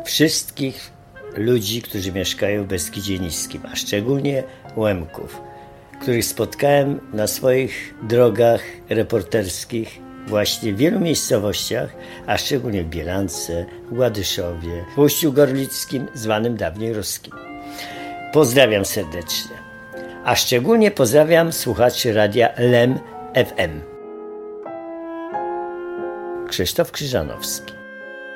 wszystkich ludzi, którzy mieszkają w Beskidzie Niskim, a szczególnie Łemków, których spotkałem na swoich drogach reporterskich właśnie w wielu miejscowościach, a szczególnie w Bielance, w Gładyszowie, w Ujściu Gorlickim, zwanym dawniej Ruskim. Pozdrawiam serdecznie, a szczególnie pozdrawiam słuchaczy radia LEM FM. Krzysztof Krzyżanowski.